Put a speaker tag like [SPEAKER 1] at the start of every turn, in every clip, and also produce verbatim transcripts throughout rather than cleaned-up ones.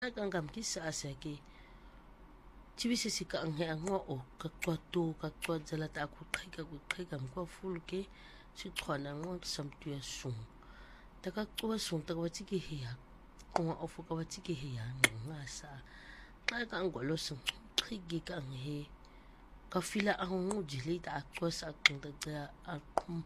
[SPEAKER 1] Kangam kisa asake chibisi sika anghe angwa o kakwa to kakwa zalata aku kaika ku kaika mkwa fulke si twana ngwa samtu ya sung taka kwa sung taka watiki hiya kwa ofu ka watiki hiya nga sa kaika angolo sung kigi ka anghe ka fila angu jili ta akwa sa akung ta kaya akum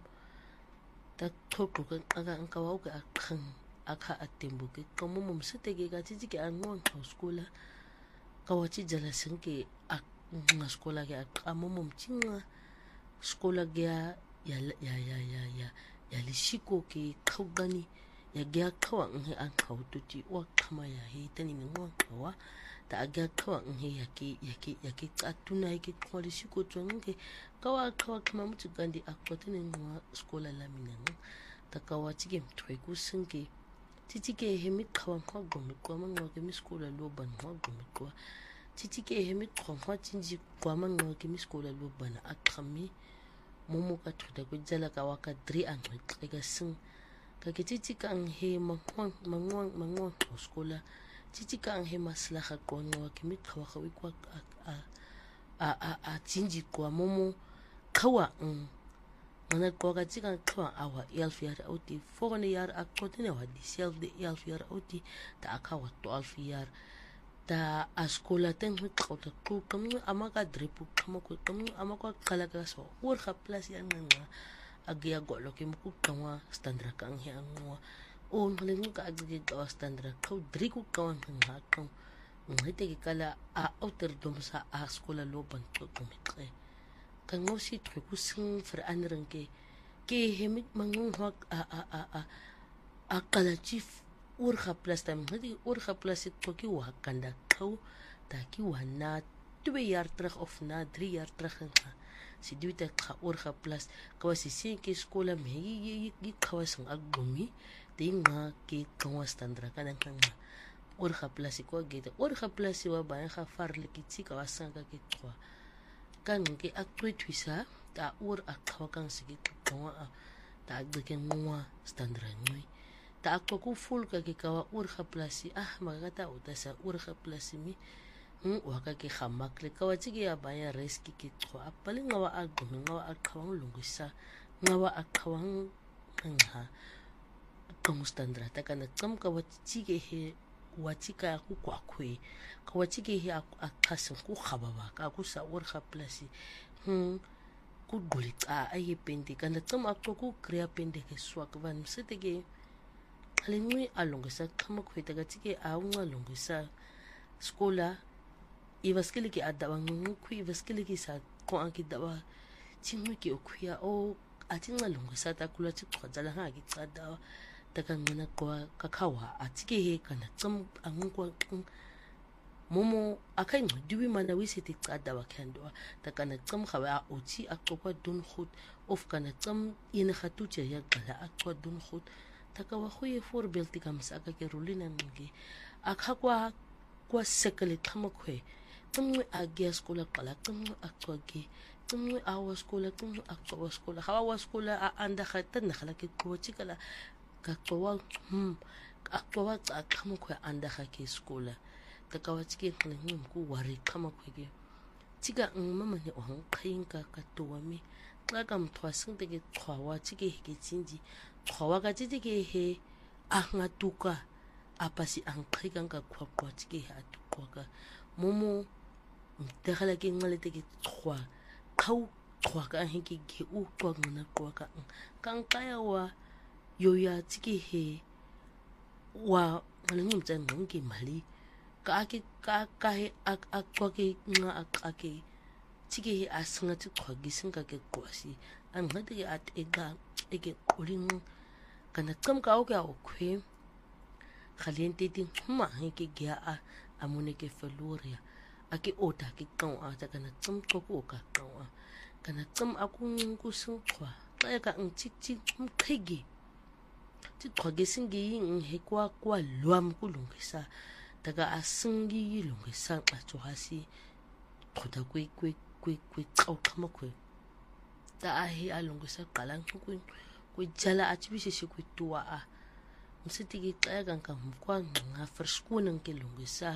[SPEAKER 1] ta toku ka aga angkawa uke akang aka atembo ke kamo mumsete ke ka titi ke angwa ngwa skola kawachi jala sengke ak nga skola ke ak amo mumchinga skola gea ya ya ya ya ya ya lishiko ke kaugani ya gea kawa nge ang kaututi wa kama ya he tani ngwa kawa ta agea kawa nge ya ke ya ke ya ke atuna ya ke kwa lishiko tuange kawa kawa kama mutu gandi akwa tani ngwa skola lamina ta kawachi ke mtweku sengke titi ke hemi kawa ngwa gomi kwa mangwa ke miskola loban ngwa gomi kwa titi ke hemi kwa tinji kwa mangwa ke miskola loban akami momo ka tuta ko jala ka waka dri angwe ka sing ka ke titi ka anghe mangwa mangwa mangwa skola titi ka anghe maslaha kwa ngwa ke mi kawa ka wikwa a a a a tinji kwa momo kawa ng Mana kwa ka tika kwa awa elf jaar outi volgende jaar akotene wa diezelfde elf jaar outi ta akawa twaalf jaar ta askola ten kota ku kamu amaka dripu kamu ku kamu amaka kala ka so ur ka plus yan nga agia golo ke mu kawa standra kang he angwa o ngalen ka agi ka standra ka driku kawan nga ka ngite ke kala a outer dom sa askola loban to kumikre kan ngo si truku sing verandering ke ke hemit mangung hak a a a a a kala chief urga plus tam ngati urga plus it ki wa kanda kau ta ki wa na twee jaar terug of na drie jaar terug nga si duita ka urga plus ka si sin ke skola me yi yi ka wasang agumi tinga ke kawa standra kana kanga urga plus ko gete urga plus wa ba nga farle ki tsika wasang ka ke twa kan ke aktwe twisa ta ur akawa kan sige kawa ta agdeken ngwa standra ngui ta akwa ku full ka ke kawa ur khaplasi ah magata utasa ur khaplasi mi hm waka ke khamakle kawa tsige ya baya reski ke twa apale ngawa agumi ngawa akawa lungisa ngawa akawa ngha kan standra ta kana kam kawa tsige he watika ku kwa kwe ka watike hi akasin ku khababa ka ku sa ur khaplasi hm ku gulita ayi pende kana tsama ku ku kriya pende ke swak van setege alengwe alongisa kama kweta gatike a unga longisa skola ivaskele ki adawa ngu ku ivaskele ki sa ko anki dawa chingwe ki okuya o atinga longisa ta kula ti khwadzala ha ki tsadawa takangana kwa kakawa atike he kana tsam angwa momo akai ngdiwi mana wisiti tsada wa khandwa takana tsam khawa uti aqwa dun khut of kana tsam yin khatuche ya gala aqwa dun khut takawa khoye voorbeeld tikamsa ka ke rulina ngi akhakwa kwa sekele khama khwe tsumwe agia skola qala tsumwe aqwa ke tsumwe awa skola tsumwe aqwa skola khawa skola a anda khatan khala ke qochi kala kakwa hm akwa tsa khama khwe anda kha ke skola takawa tsike ngim ku wari khama khwe ke tsika mama ne ohang khainka ka towa mi ka mthwa sing te ke thwawa tsike ke tsinji thwawa ka tsike ke he anga tuka apasi ang khaika ka khwa khwa tsike ha tukwa ka momo mtegala ke ngale te ke thwa khau thwa ka he ke ke u kwa ngana kwa ka kan kaya wa yo ya tsike he wa ngani mtsa ngonke mali ka ake ka ka he ak akwa ke nga ak ake tsike he asanga tsi khwagisinga ke kwasi an ngate ke at ega ege qoling kana kam ka o ka o khwe khaliente ti ma he ke gya a amune ke feloria ake ota ke kaw a ta kana tsum ko ka kaw a kana tsum aku ku sing khwa ka ka ng chik chik mkhege ti khogesingi he kwa kwa lwam kulungisa daga asingi lungisa atsohasi khoda kwe kwe kwe kwe tsaw khama kwe ta ahi alungisa qalang ku ku jala atibisi shi ku tuwa a ngisithi ngixeka nkamkwa ngqa verskoning ke lungisa